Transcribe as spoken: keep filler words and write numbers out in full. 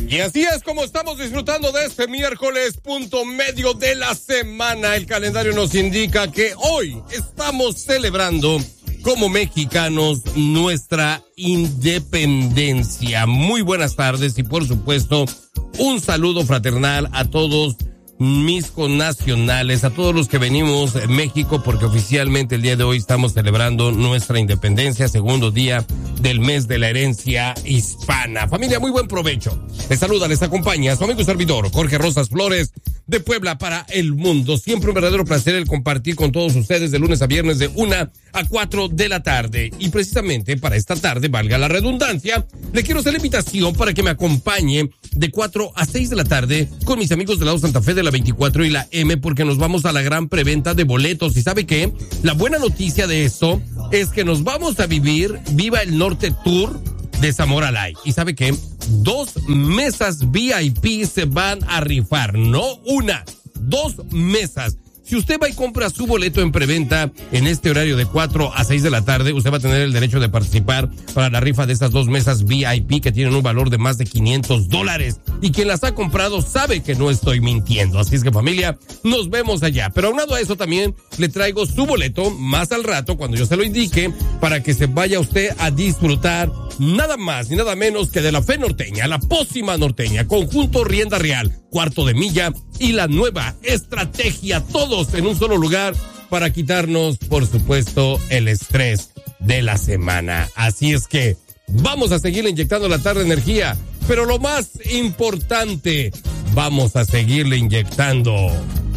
Y así es como estamos disfrutando de este miércoles, punto medio de la semana. El calendario nos indica que hoy estamos celebrando como mexicanos nuestra independencia. Muy buenas tardes y por supuesto un saludo fraternal a todos mis connacionales, a todos los que venimos de México, porque oficialmente el día de hoy estamos celebrando nuestra independencia, segundo día del mes de la herencia hispana. Familia, muy buen provecho. Les saluda, les acompaña su amigo y servidor, Jorge Rosas Flores, de Puebla para el mundo. Siempre un verdadero placer el compartir con todos ustedes de lunes a viernes de una a cuatro de la tarde. Y precisamente para esta tarde, valga la redundancia, le quiero hacer la invitación para que me acompañe de cuatro a seis de la tarde con mis amigos del lado Santa Fe de la veinticuatro y la M, porque nos vamos a la gran preventa de boletos. ¿Y sabe qué? La buena noticia de esto es que nos vamos a vivir Viva el Norte Tour de Zamora Live. ¿Y sabe qué? Dos mesas V I P se van a rifar, no una, dos mesas. Si usted va y compra su boleto en preventa en este horario de cuatro a seis de la tarde, usted va a tener el derecho de participar para la rifa de estas dos mesas V I P que tienen un valor de más de quinientos dólares. Y quien las ha comprado sabe que no estoy mintiendo. Así es que, familia, nos vemos allá. Pero aunado a eso también le traigo su boleto más al rato cuando yo se lo indique para que se vaya usted a disfrutar nada más ni nada menos que de la Fe Norteña, la Pócima Norteña, Conjunto Rienda Real, Cuarto de Milla y la nueva estrategia, todos en un solo lugar para quitarnos, por supuesto, el estrés de la semana. Así es que vamos a seguir inyectando la tarde energía, pero lo más importante, vamos a seguirle inyectando